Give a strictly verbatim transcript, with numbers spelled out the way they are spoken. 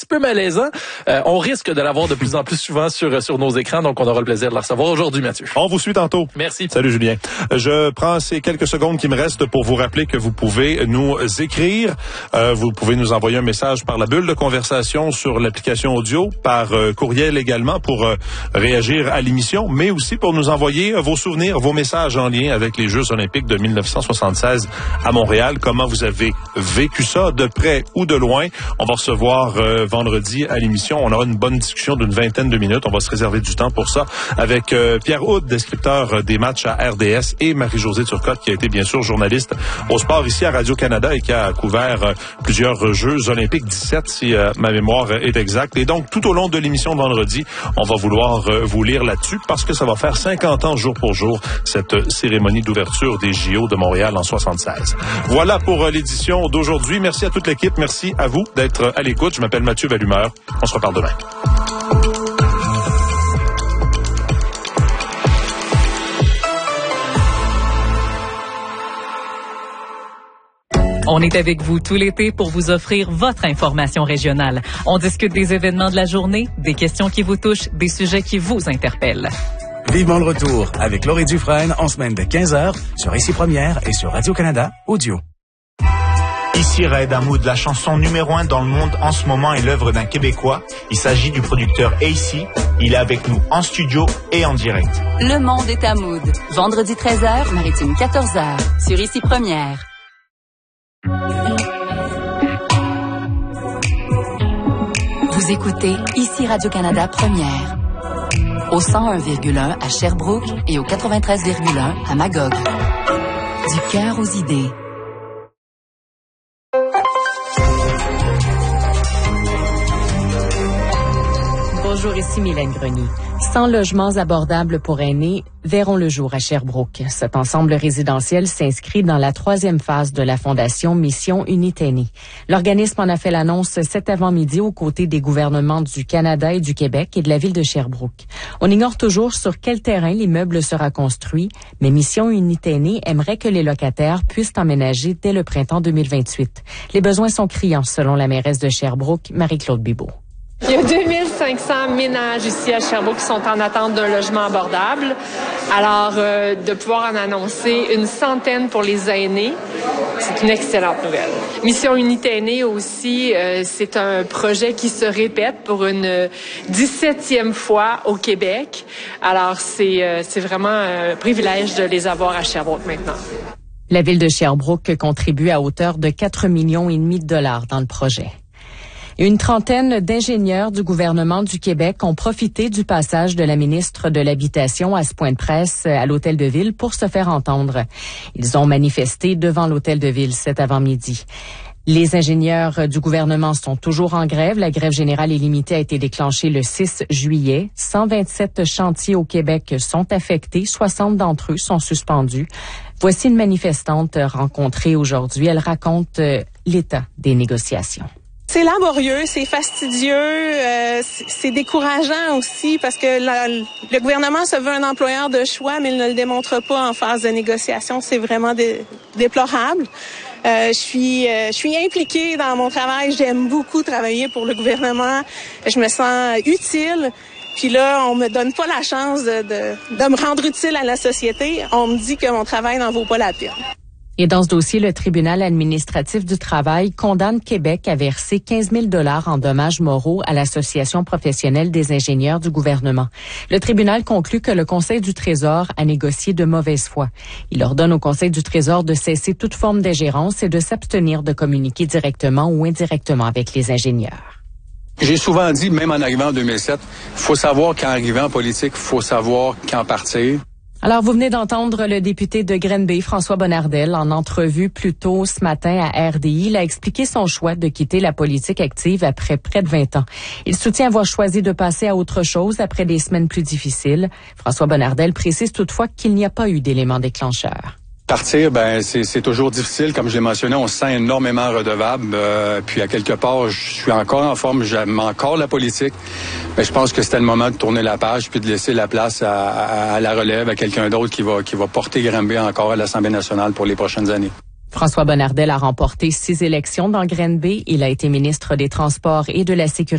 peu malaisant. Euh, on risque de l'avoir de plus en plus souvent sur sur nos écrans, donc on aura le plaisir de la recevoir aujourd'hui, Mathieu. On vous suit tantôt. Merci. Salut Julien. Je prends ces quelques secondes qui me restent pour vous rappeler que vous pouvez nous écrire. Euh, vous pouvez nous envoyer un message par la bulle de conversation sur l'application audio, par euh, courriel également pour euh, réagir à l'émission, mais aussi pour nous envoyer euh, vos souvenirs, vos messages en lien avec les Jeux olympiques de dix-neuf cent soixante-seize à Montréal. Comment vous avez vécu ça, de près ou de loin? On va recevoir euh, vendredi à l'émission. On aura une bonne discussion d'une vingtaine de minutes. On va se réserver du temps pour ça avec euh, Pierre Houde, descripteur des matchs à R D S, et Marie-Josée Turcotte, qui a été bien sûr journaliste au sport ici à Radio-Canada et qui a couvert euh, plusieurs Jeux olympiques, dix-sept si euh, ma mémoire est exacte. Et donc, tout au long de l'émission de vendredi, on va vouloir euh, vous lire là-dessus parce que ça va faire cinquante ans jour pour jour, cette cérémonie d'ouverture des J O de Montréal en soixante-seize. Voilà pour euh, l'édition d'aujourd'hui. Merci à toute l'équipe. Merci à vous d'être à l'écoute. Je m'appelle Mathieu Vallumeur. On se reparle demain. On est avec vous tout l'été pour vous offrir votre information régionale. On discute des événements de la journée, des questions qui vous touchent, des sujets qui vous interpellent. Vivement le retour avec Laurie Dufresne en semaine de quinze heures sur Ici Première et sur Radio-Canada Audio. Ici Raed Hamoud, la chanson numéro un dans le monde en ce moment est l'œuvre d'un Québécois. Il s'agit du producteur A C. Il est avec nous en studio et en direct. Le monde est Hamoud. Vendredi treize heures, Maritime quatorze heures, sur Ici Première. Vous écoutez Ici Radio-Canada Première. Au cent un virgule un à Sherbrooke et au quatre-vingt-treize virgule un à Magog. Du cœur aux idées. Bonjour, ici Mylène Grenier. cent logements abordables pour aînés verront le jour à Sherbrooke. Cet ensemble résidentiel s'inscrit dans la troisième phase de la Fondation Mission Unité Aînée. L'organisme en a fait l'annonce cet avant-midi aux côtés des gouvernements du Canada et du Québec et de la ville de Sherbrooke. On ignore toujours sur quel terrain l'immeuble sera construit, mais Mission Unité Aînée aimerait que les locataires puissent emménager dès le printemps deux mille vingt-huit. Les besoins sont criants, selon la mairesse de Sherbrooke, Marie-Claude Bibeau. Il y a deux mille cinq cents ménages ici à Sherbrooke qui sont en attente d'un logement abordable. Alors, euh, de pouvoir en annoncer une centaine pour les aînés, c'est une excellente nouvelle. Mission Unité Aînée aussi, euh, c'est un projet qui se répète pour une dix-septième fois au Québec. Alors, c'est, euh, c'est vraiment un privilège de les avoir à Sherbrooke maintenant. La ville de Sherbrooke contribue à hauteur de quatre millions et demi de dollars dans le projet. Une trentaine d'ingénieurs du gouvernement du Québec ont profité du passage de la ministre de l'Habitation à ce point de presse à l'Hôtel de Ville pour se faire entendre. Ils ont manifesté devant l'Hôtel de Ville cet avant-midi. Les ingénieurs du gouvernement sont toujours en grève. La grève générale illimitée a été déclenchée le six juillet. cent vingt-sept chantiers au Québec sont affectés. soixante d'entre eux sont suspendus. Voici une manifestante rencontrée aujourd'hui. Elle raconte l'état des négociations. C'est laborieux, c'est fastidieux, euh, c'est décourageant aussi parce que la, le gouvernement se veut un employeur de choix, mais il ne le démontre pas en phase de négociation. C'est vraiment dé, déplorable. Euh, je suis, euh, je suis impliquée dans mon travail. J'aime beaucoup travailler pour le gouvernement. Je me sens utile. Puis là, on me donne pas la chance de, de, de me rendre utile à la société. On me dit que mon travail n'en vaut pas la peine. Et dans ce dossier, le tribunal administratif du travail condamne Québec à verser quinze mille dollars en dommages moraux à l'Association professionnelle des ingénieurs du gouvernement. Le tribunal conclut que le Conseil du Trésor a négocié de mauvaise foi. Il ordonne au Conseil du Trésor de cesser toute forme d'ingérence et de s'abstenir de communiquer directement ou indirectement avec les ingénieurs. J'ai souvent dit, même en arrivant en deux mille sept, il faut savoir qu'en arrivant en politique, il faut savoir quand partir. Alors, vous venez d'entendre le député de Granby, François Bonnardel, en entrevue plus tôt ce matin à R D I. Il a expliqué son choix de quitter la politique active après près de vingt ans. Il soutient avoir choisi de passer à autre chose après des semaines plus difficiles. François Bonnardel précise toutefois qu'il n'y a pas eu d'élément déclencheur. Partir, ben c'est, c'est toujours difficile. Comme je l'ai mentionné, on se sent énormément redevable. Euh, puis à quelque part, je suis encore en forme, j'aime encore la politique. Mais je pense que c'était le moment de tourner la page puis de laisser la place à, à, à la relève, à quelqu'un d'autre qui va, qui va porter Granby encore à l'Assemblée nationale pour les prochaines années. François Bonnardel a remporté six élections dans Granby. Il a été ministre des Transports et de la Sécurité.